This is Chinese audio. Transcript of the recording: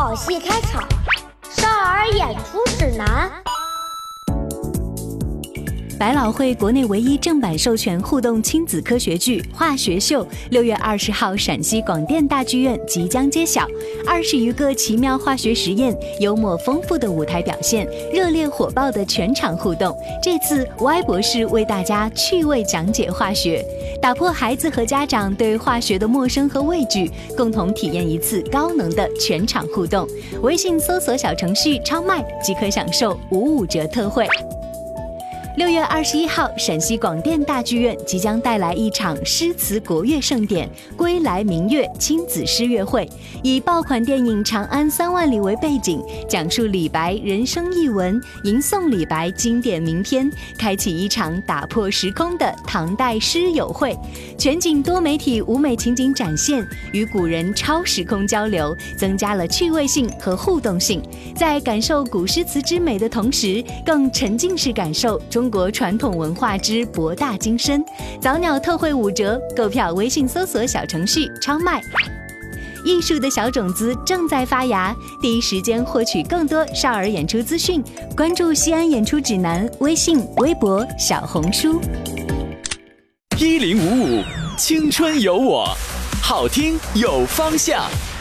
好戏开场，少儿演出指南。 百老汇国内唯一正版授权互动亲子科学剧《化学秀》6月20号陕西广电大剧院即将揭晓。20余个奇妙化学实验，幽默丰富的舞台表现，热烈火爆的全场互动。这次 Y 博士为大家趣味讲解化学，打破孩子和家长对化学的陌生和畏惧，共同体验一次高能的全场互动。微信搜索小程序超麦即可享受55折特惠。6月21号，陕西广电大剧院即将带来一场诗词国乐盛典——归来明月亲子诗乐会，以爆款电影《长安3万里》为背景，讲述李白人生译文，吟诵李白经典名篇，开启一场打破时空的唐代诗友会。全景多媒体舞美情景展现，与古人超时空交流，增加了趣味性和互动性。在感受古诗词之美的同时，更沉浸式感受中国传统文化之博大精深。早鸟特惠5折，购票微信搜索小程序超麦。艺术的小种子正在发芽，第一时间获取更多少儿演出资讯，关注西安演出指南微信、微博、小红书。 1055青春有我，好听有方向。